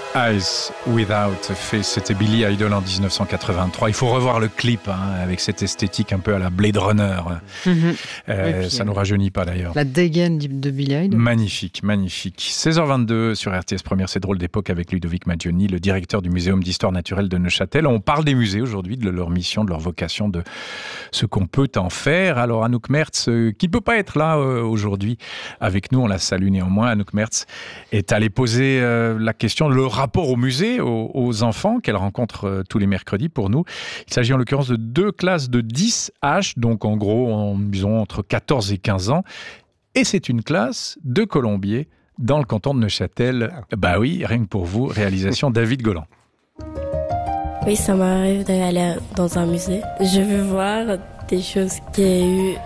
Eyes Without a Face, c'était Billy Idol en 1983. Il faut revoir le clip avec cette esthétique un peu à la Blade Runner. Ça nous rajeunit pas d'ailleurs. La dégaine de Billy Idol. Magnifique, magnifique. 16h22 sur RTS Première, c'est drôle d'époque avec Ludovic Maggioni, le directeur du Muséum d'Histoire Naturelle de Neuchâtel. On parle des musées aujourd'hui, de leur mission, de leur vocation, de ce qu'on peut en faire. Alors Anouk Mertz, qui ne peut pas être là aujourd'hui avec nous, on la salue néanmoins. Anouk Mertz est allée poser la question de le rapport au musée, aux enfants qu'elle rencontre tous les mercredis pour nous. Il s'agit en l'occurrence de 2 classes de 10 H, donc en gros, disons entre 14 et 15 ans. Et c'est une classe de Colombier dans le canton de Neuchâtel. Bah oui, rien que pour vous, réalisation David Golan. Oui, ça m'arrive d'aller dans un musée. Je veux voir des choses qu'il y a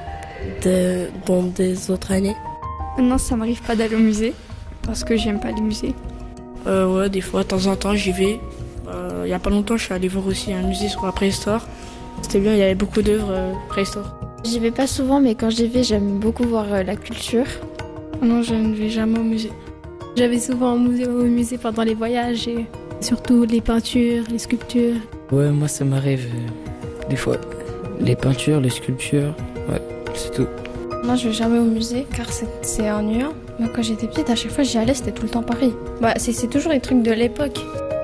eu dans des autres années. Non, ça m'arrive pas d'aller au musée parce que j'aime pas les musées. Ouais, des fois, de temps en temps, j'y vais. Il y a pas longtemps, je suis allée voir aussi un musée sur la préhistoire. C'était bien, il y avait beaucoup d'œuvres préhistoire. J'y vais pas souvent, mais quand j'y vais, j'aime beaucoup voir la culture. Non, je ne vais jamais au musée. J'avais souvent au musée pendant les voyages et surtout les peintures, les sculptures. Ouais, moi ça m'arrive des fois. Les peintures, les sculptures, ouais, c'est tout. Non, je vais jamais au musée car c'est ennuyant. Moi, quand j'étais petite, à chaque fois j'y allais, c'était tout le temps pareil. Bah, c'est toujours les trucs de l'époque.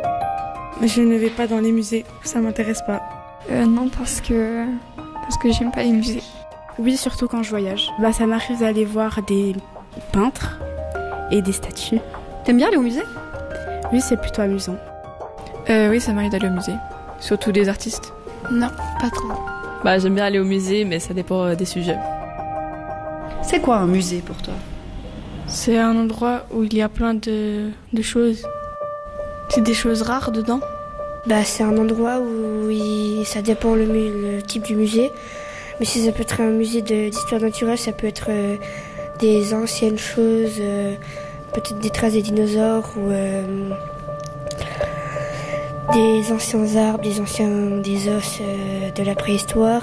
Je ne vais pas dans les musées, ça m'intéresse pas. Non, parce que j'aime pas les musées. Oui, surtout quand je voyage. Ça m'arrive d'aller voir des peintres et des statues. T'aimes bien aller au musée ? Oui, c'est plutôt amusant. Oui, ça m'arrive d'aller au musée. Surtout des artistes. Non, pas trop. J'aime bien aller au musée, mais ça dépend des sujets. C'est quoi un musée pour toi ? C'est un endroit où il y a plein de choses. C'est des choses rares dedans. C'est un endroit où ça dépend le type du musée. Mais si ça peut être un musée d'histoire naturelle, ça peut être des anciennes choses, peut-être des traces des dinosaures ou des anciens arbres, des os de la préhistoire.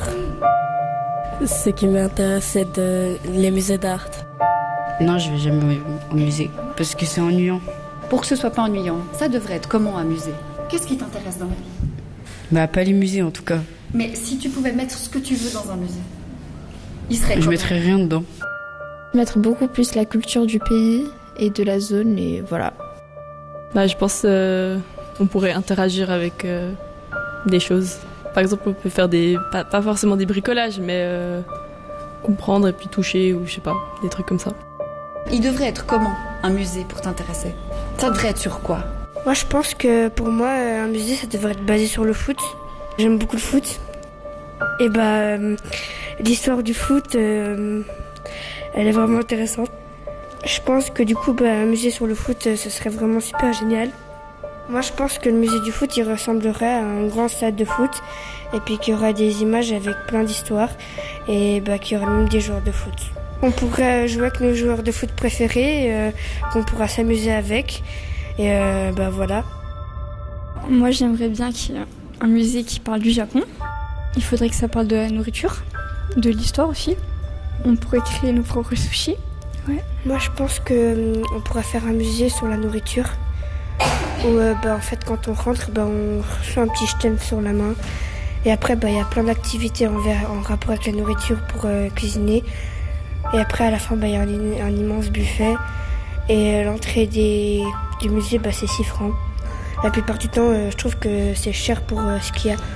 Ce qui m'intéresse, c'est les musées d'art. Non, je vais jamais au musée parce que c'est ennuyant. Pour que ce soit pas ennuyant, ça devrait être comment un musée ? Qu'est-ce qui t'intéresse dans la vie ? Pas les musées en tout cas. Mais si tu pouvais mettre ce que tu veux dans un musée, il serait Je mettrais rien dedans. Mettre beaucoup plus la culture du pays et de la zone et voilà. Je pense on pourrait interagir avec des choses. Par exemple, on peut faire pas forcément des bricolages, mais comprendre et puis toucher ou je sais pas, des trucs comme ça. Il devrait être comment un musée pour t'intéresser ? Ça devrait être sur quoi ? Moi, je pense que pour moi, un musée, ça devrait être basé sur le foot. J'aime beaucoup le foot. Et l'histoire du foot, elle est vraiment intéressante. Je pense que du coup, un musée sur le foot, ce serait vraiment super génial. Moi, je pense que le musée du foot, il ressemblerait à un grand stade de foot. Et puis qu'il y aura des images avec plein d'histoires. Et qu'il y aura même des joueurs de foot. On pourrait jouer avec nos joueurs de foot préférés, qu'on pourra s'amuser avec. Et voilà. Moi, j'aimerais bien qu'il y ait un musée qui parle du Japon. Il faudrait que ça parle de la nourriture, de l'histoire aussi. On pourrait créer nos propres sushis. Ouais. Moi, je pense qu'on pourrait faire un musée sur la nourriture. Où, en fait, quand on rentre, on reçoit un petit stem sur la main. Et après, il y a plein d'activités en rapport avec la nourriture pour cuisiner. Et après, à la fin, il y a un immense buffet. Et l'entrée du musée, c'est 6 francs. La plupart du temps, je trouve que c'est cher pour ce qu'il y a.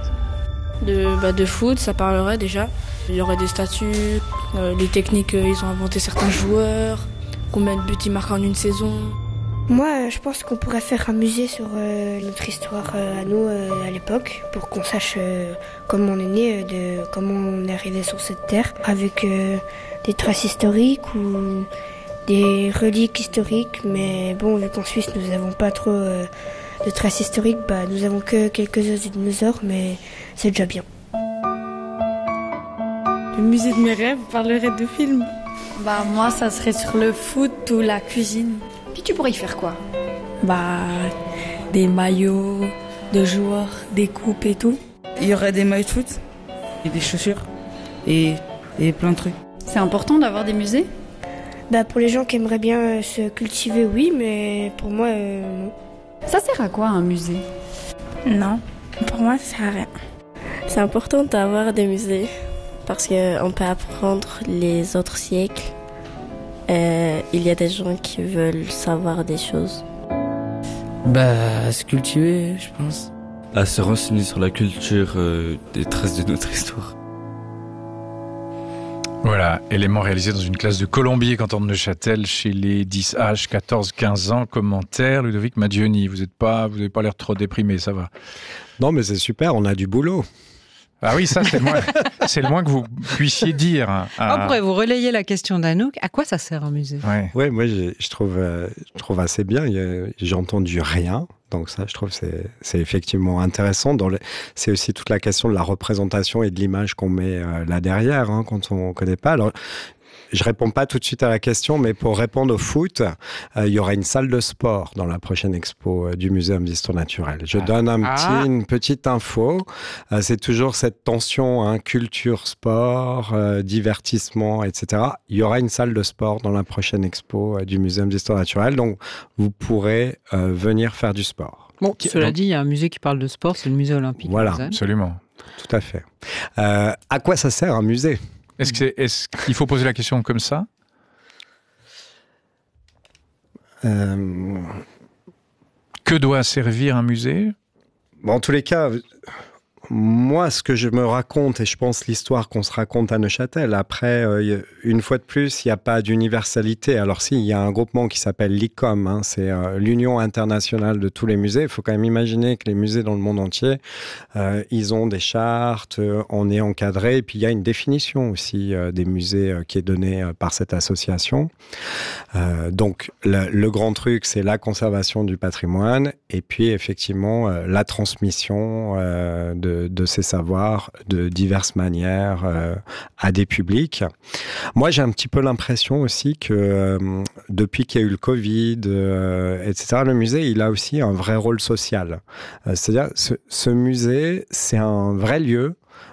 De foot, ça parlerait déjà. Il y aurait des statuts, les techniques, ils ont inventé certains joueurs, combien de buts ils marquent en une saison. Moi, je pense qu'on pourrait faire un musée sur notre histoire à nous, à l'époque, pour qu'on sache comment on est né, comment on est arrivé sur cette terre, avec des traces historiques ou des reliques historiques. Mais bon, vu qu'en Suisse, nous n'avons pas trop de traces historiques, nous avons que quelques os de dinosaures, mais c'est déjà bien. Le musée de mes rêves parlerait de films. Moi, ça serait sur le foot ou la cuisine. Puis tu pourrais y faire quoi ? Des maillots de joueurs, des coupes et tout. Il y aurait des maillots de foot et des chaussures et plein de trucs. C'est important d'avoir des musées ? Pour les gens qui aimeraient bien se cultiver, oui, mais pour moi, non. Ça sert à quoi un musée? Non, pour moi, ça sert à rien. C'est important d'avoir des musées parce qu'on peut apprendre les autres siècles. Il y a des gens qui veulent savoir des choses. À se cultiver, je pense. À se renseigner sur la culture des traces de notre histoire. Voilà, élément réalisé dans une classe de Colombier, canton de Neuchâtel, chez les 10H, 14-15 ans. Commentaire, Ludovic Maggioni. Vous n'avez pas l'air trop déprimé, ça va? Non, mais c'est super, on a du boulot. Ah oui, ça, c'est le moins que vous puissiez dire. Après, vous relayez la question d'Anouk. À quoi ça sert un musée? Ouais, moi, je trouve assez bien. J'ai entendu rien. Donc ça, je trouve c'est effectivement intéressant. C'est aussi toute la question de la représentation et de l'image qu'on met là derrière, quand on ne connaît pas. Alors, je réponds pas tout de suite à la question, mais pour répondre au foot, il y aura une salle de sport dans la prochaine expo du Muséum d'Histoire Naturelle. Je donne une petite info. C'est toujours cette tension, culture, sport, divertissement, etc. Il y aura une salle de sport dans la prochaine expo du Muséum d'Histoire Naturelle, donc vous pourrez venir faire du sport. Bon, cela dit, il y a un musée qui parle de sport, c'est le musée olympique. Voilà, absolument. Tout à fait. À quoi ça sert un musée ? Est-ce qu'il faut poser la question comme ça? Que doit servir un musée? En tous les cas, moi, ce que je me raconte, et je pense l'histoire qu'on se raconte à Neuchâtel, après, une fois de plus, il n'y a pas d'universalité. Alors si, il y a un groupement qui s'appelle l'ICOM, c'est l'Union internationale de tous les musées. Il faut quand même imaginer que les musées dans le monde entier, ils ont des chartes, on est encadré, et puis il y a une définition aussi des musées qui est donnée par cette association. Donc, le grand truc, c'est la conservation du patrimoine, et puis effectivement, la transmission de ces savoirs de diverses manières à des publics. Moi, j'ai un petit peu l'impression aussi que depuis qu'il y a eu le Covid, etc., le musée, il a aussi un vrai rôle social. C'est-à-dire, ce musée, c'est un vrai lieu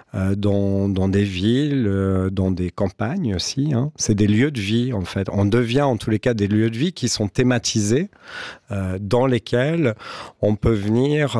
dans des villes, dans des campagnes aussi. C'est des lieux de vie, en fait. On devient, en tous les cas, des lieux de vie qui sont thématisés, dans lesquels on peut venir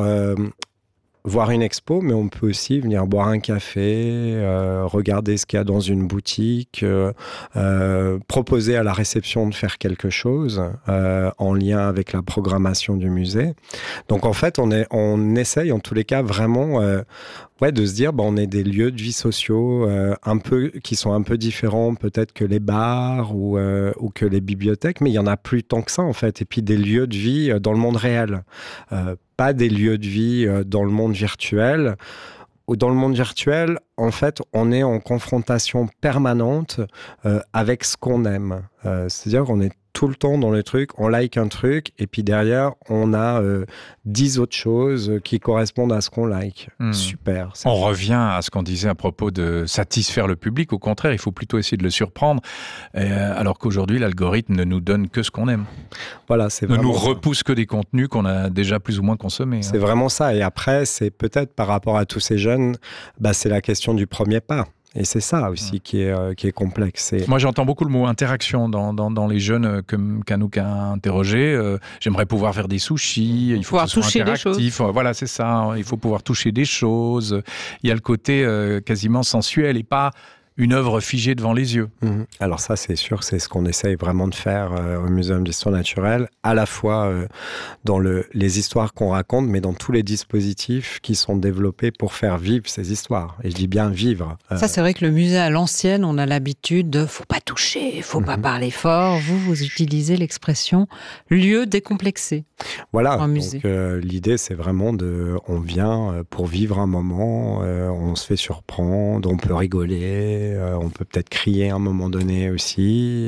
voir une expo, mais on peut aussi venir boire un café, regarder ce qu'il y a dans une boutique, proposer à la réception de faire quelque chose en lien avec la programmation du musée. Donc en fait, on essaye en tous les cas vraiment de se dire on est des lieux de vie sociaux qui sont un peu différents peut-être que les bars ou que les bibliothèques, mais il y en a plus tant que ça en fait. Et puis des lieux de vie dans le monde réel. Pas des lieux de vie dans le monde virtuel. Dans le monde virtuel, en fait, on est en confrontation permanente avec ce qu'on aime. C'est-à-dire qu'on est tout le temps dans le truc, on like un truc, et puis derrière, on a 10 autres choses qui correspondent à ce qu'on like. Super. On revient à ce qu'on disait à propos de satisfaire le public. Au contraire, il faut plutôt essayer de le surprendre, alors qu'aujourd'hui, l'algorithme ne nous donne que ce qu'on aime. Voilà, c'est ne nous repousse que des contenus qu'on a déjà plus ou moins consommés. C'est vraiment ça. Et après, c'est peut-être par rapport à tous ces jeunes, c'est la question du premier pas. Et c'est ça aussi qui est complexe. Moi, j'entends beaucoup le mot interaction dans les jeunes qu'Anouk a interrogé. J'aimerais pouvoir faire des sushis, il faut que ce soit interactif. Voilà, c'est ça. Il faut pouvoir toucher des choses. Il y a le côté quasiment sensuel et pas une œuvre figée devant les yeux. Alors ça, c'est sûr, c'est ce qu'on essaye vraiment de faire au Muséum d'Histoire Naturelle, à la fois dans les histoires qu'on raconte, mais dans tous les dispositifs qui sont développés pour faire vivre ces histoires. Et je dis bien vivre. Ça, c'est vrai que le musée à l'ancienne, on a l'habitude de « faut pas toucher, faut pas parler fort ». Vous utilisez l'expression « lieu décomplexé ». Voilà, donc l'idée, c'est vraiment on vient pour vivre un moment, on se fait surprendre, on peut rigoler, on peut peut-être crier à un moment donné aussi,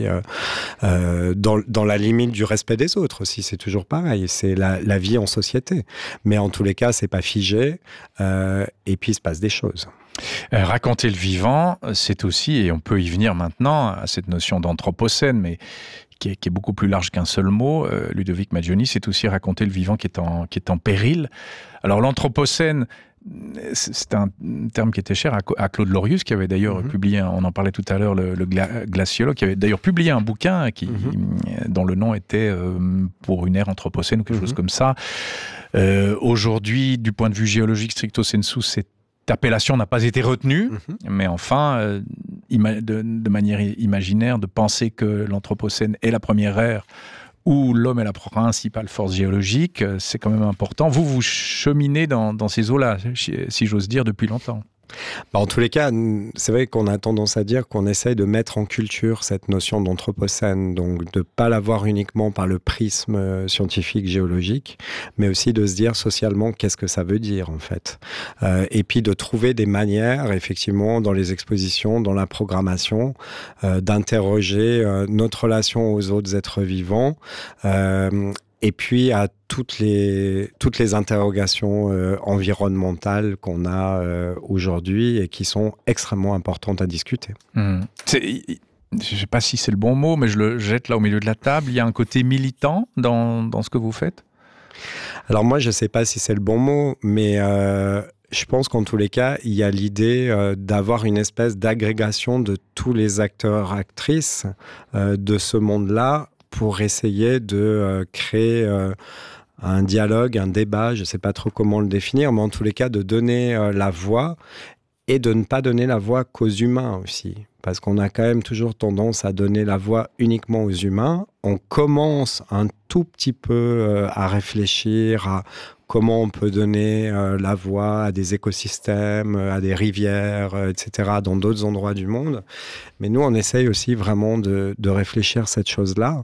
dans la limite du respect des autres aussi, c'est toujours pareil, c'est la vie en société. Mais en tous les cas, c'est pas figé, et puis il se passe des choses. Raconter le vivant, c'est aussi, et on peut y venir maintenant, à cette notion d'anthropocène, mais qui est beaucoup plus large qu'un seul mot, Ludovic Maggioni, c'est aussi raconter le vivant qui est en péril. Alors l'anthropocène, c'est un terme qui était cher à Claude Lorius, qui avait d'ailleurs publié, on en parlait tout à l'heure, le glaciologue, qui avait d'ailleurs publié un bouquin dont le nom était Pour une ère anthropocène ou quelque chose comme ça. Aujourd'hui, du point de vue géologique stricto sensu, cette appellation n'a pas été retenue, mais enfin, de manière imaginaire, de penser que l'anthropocène est la première ère où l'homme est la principale force géologique, c'est quand même important. Vous cheminez dans ces eaux-là, si j'ose dire, depuis longtemps. En tous les cas, c'est vrai qu'on a tendance à dire qu'on essaye de mettre en culture cette notion d'anthropocène, donc de ne pas la voir uniquement par le prisme scientifique, géologique, mais aussi de se dire socialement qu'est-ce que ça veut dire en fait. Et puis de trouver des manières, effectivement, dans les expositions, dans la programmation, d'interroger notre relation aux autres êtres vivants, et puis à toutes les interrogations environnementales qu'on a aujourd'hui et qui sont extrêmement importantes à discuter. Je ne sais pas si c'est le bon mot, mais je le jette là au milieu de la table. Il y a un côté militant dans ce que vous faites ? Alors moi, je ne sais pas si c'est le bon mot, mais je pense qu'en tous les cas, il y a l'idée d'avoir une espèce d'agrégation de tous les acteurs, actrices de ce monde-là, pour essayer de créer un dialogue, un débat, je ne sais pas trop comment le définir, mais en tous les cas de donner la voix et de ne pas donner la voix qu'aux humains aussi. Parce qu'on a quand même toujours tendance à donner la voix uniquement aux humains. On commence un tout petit peu à réfléchir à comment on peut donner la voix à des écosystèmes, à des rivières, etc., dans d'autres endroits du monde. Mais nous, on essaye aussi vraiment de réfléchir cette chose-là,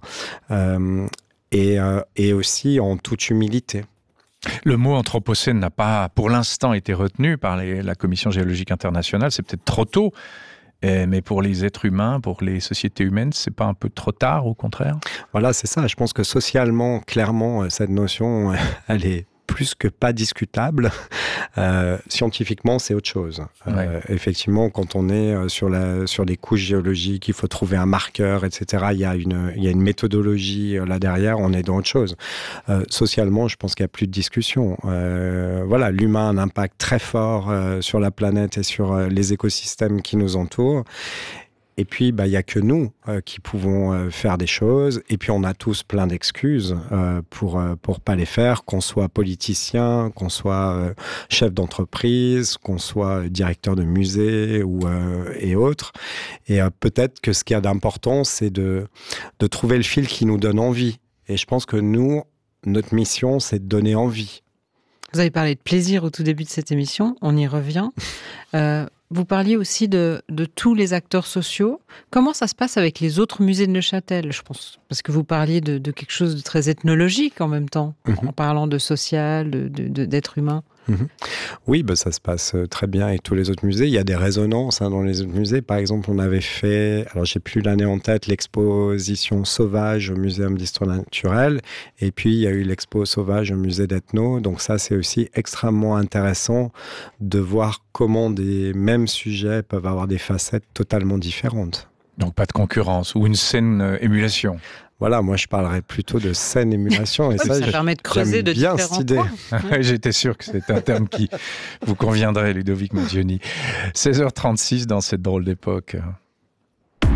et aussi en toute humilité. Le mot anthropocène n'a pas, pour l'instant, été retenu par la Commission géologique internationale. C'est peut-être trop tôt, mais pour les êtres humains, pour les sociétés humaines, c'est pas un peu trop tard, au contraire ? Voilà, c'est ça. Je pense que socialement, clairement, cette notion, elle est plus que pas discutable. Scientifiquement, c'est autre chose. Effectivement, quand on est sur des couches géologiques, il faut trouver un marqueur, etc. Il y a une méthodologie là derrière, on est dans autre chose. Socialement, je pense qu'il n'y a plus de discussion. Voilà, l'humain a un impact très fort sur la planète et sur les écosystèmes qui nous entourent. Et puis, il n'y a que nous qui pouvons faire des choses. Et puis, on a tous plein d'excuses pour pas les faire, qu'on soit politicien, qu'on soit chef d'entreprise, qu'on soit directeur de musée et autres. Et peut-être que ce qu'il y a d'important, c'est de trouver le fil qui nous donne envie. Et je pense que nous, notre mission, c'est de donner envie. Vous avez parlé de plaisir au tout début de cette émission, on y revient. Vous parliez aussi de tous les acteurs sociaux. Comment ça se passe avec les autres musées de Neuchâtel, je pense ? Parce que vous parliez de quelque chose de très ethnologique en même temps, en parlant de social, d'être humain. Oui, ça se passe très bien avec tous les autres musées. Il y a des résonances dans les autres musées. Par exemple, on avait fait, alors j'ai plus l'année en tête, l'exposition Sauvage au Muséum d'Histoire Naturelle. Et puis, il y a eu l'expo Sauvage au Musée d'Ethno. Donc ça, c'est aussi extrêmement intéressant de voir comment des mêmes sujets peuvent avoir des facettes totalement différentes. Donc pas de concurrence ou une saine émulation. Voilà, moi je parlerais plutôt de saine émulation. Et ça permet de creuser de différents points. J'étais sûr que c'était un terme qui vous conviendrait, Ludovic Maggioni. 16h36 dans cette drôle d'époque.